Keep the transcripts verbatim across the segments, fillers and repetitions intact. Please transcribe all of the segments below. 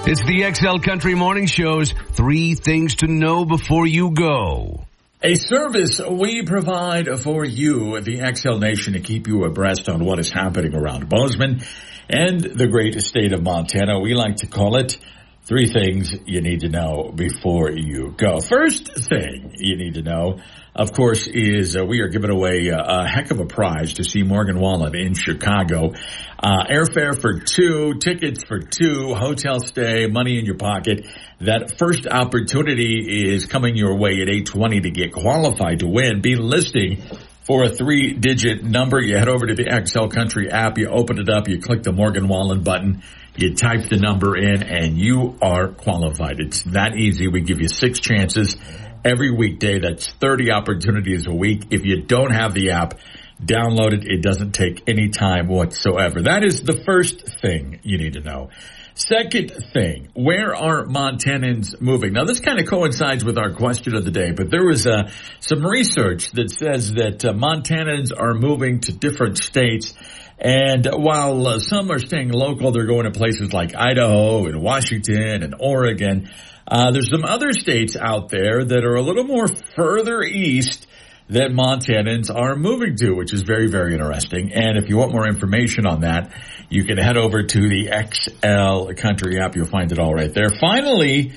It's the X L Country Morning Show's Three Things to Know Before You Go. A service we provide for you, the X L Nation, to keep you abreast on what is happening around Bozeman and the great state of Montana. We like to call it Three Things You Need to Know Before You Go. First thing you need to know, of course, is uh, we are giving away a, a heck of a prize to see Morgan Wallen in Chicago. Uh, airfare for two, tickets for two, hotel stay, money in your pocket. That first opportunity is coming your way at eight twenty to get qualified to win. Be listing for a three-digit number. You head over to the X L Country app, you open it up, you click the Morgan Wallen button, you type the number in, and you are qualified. It's that easy. We give you six chances every weekday. That's thirty opportunities a week. If you don't have the app, download it. It doesn't take any time whatsoever. That is the first thing you need to know. Second thing, where are Montanans moving? Now, this kind of coincides with our question of the day, but there was uh, some research that says that uh, Montanans are moving to different states. And while uh, some are staying local, they're going to places like Idaho and Washington and Oregon. Uh, there's some other states out there that are a little more further east that Montanans are moving to, which is very, very interesting. And if you want more information on that, you can head over to the X L Country app. You'll find it all right there. Finally,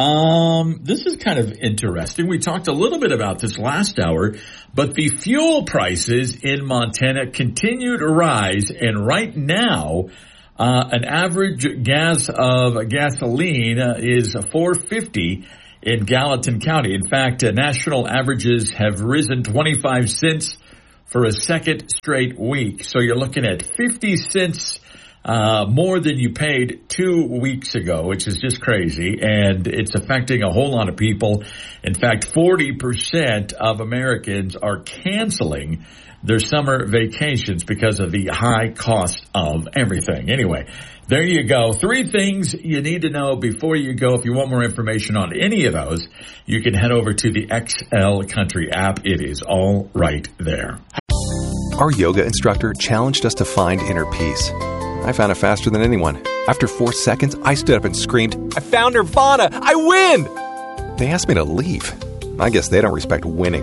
um, this is kind of interesting. We talked a little bit about this last hour, but the fuel prices in Montana continue to rise. And right now, uh, an average gas of gasoline uh, is four fifty in Gallatin County. In fact, uh, national averages have risen twenty-five cents for a second straight week. So you're looking at fifty cents uh, more than you paid two weeks ago, which is just crazy. And it's affecting a whole lot of people. In fact, forty percent of Americans are canceling their summer vacations because of the high cost of everything. Anyway, there you go. Three things you need to know before you go. If you want more information on any of those, you can head over to the X L Country app. It is all right there. Our yoga instructor challenged us to find inner peace. I found it faster than anyone. After four seconds, I stood up and screamed, "I found Nirvana! I win!" They asked me to leave. I guess they don't respect winning.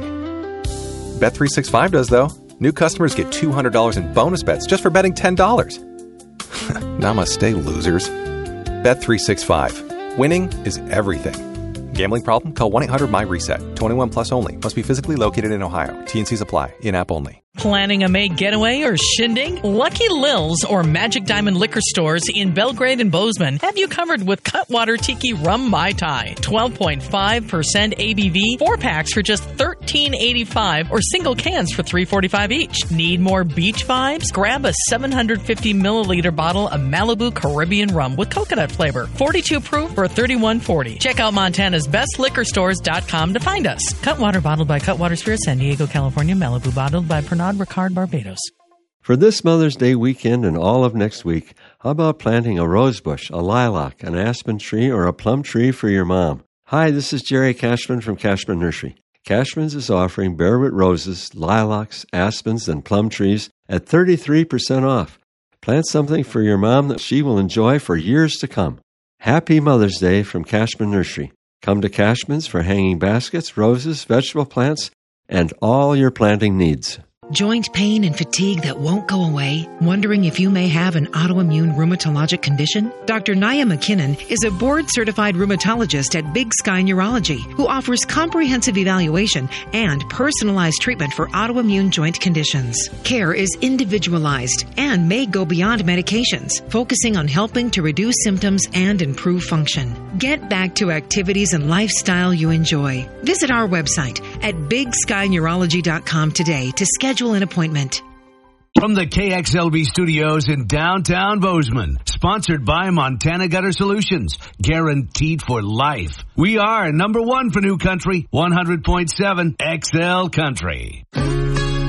Bet three sixty-five does, though. New customers get two hundred dollars in bonus bets just for betting ten dollars. Namaste, losers. Bet three sixty-five. Winning is everything. Gambling problem? Call one eight hundred my reset. twenty-one plus only. Must be physically located in Ohio. T N Cs apply. In-app only. Planning a May getaway or shindig? Lucky Lil's or Magic Diamond liquor stores in Belgrade and Bozeman have you covered with Cutwater Tiki Rum Mai Tai. twelve point five percent A B V, four packs for just thirteen eighty-five or single cans for three forty-five each. Need more beach vibes? Grab a seven hundred fifty milliliter bottle of Malibu Caribbean rum with coconut flavor. forty-two proof for thirty-one forty. Check out Montana's best liquor stores dot com to find us. Cutwater bottled by Cutwater Spirits, San Diego, California. Malibu bottled by Pernod Ricard, Barbados. For this Mother's Day weekend and all of next week, how about planting a rose bush, a lilac, an aspen tree, or a plum tree for your mom? Hi, this is Jerry Cashman from Cashman Nursery. Cashman's is offering bareroot roses, lilacs, aspens, and plum trees at thirty-three percent off. Plant something for your mom that she will enjoy for years to come. Happy Mother's Day from Cashman Nursery. Come to Cashman's for hanging baskets, roses, vegetable plants, and all your planting needs. Joint pain and fatigue that won't go away? Wondering if you may have an autoimmune rheumatologic condition? Doctor Naya McKinnon is a board-certified rheumatologist at Big Sky Neurology who offers comprehensive evaluation and personalized treatment for autoimmune joint conditions. Care is individualized and may go beyond medications, focusing on helping to reduce symptoms and improve function. Get back to activities and lifestyle you enjoy. Visit our website at big sky neurology dot com today to schedule an appointment. From the K X L V studios in downtown Bozeman, sponsored by Montana Gutter Solutions, guaranteed for life. We are number one for new country, one hundred point seven X L Country.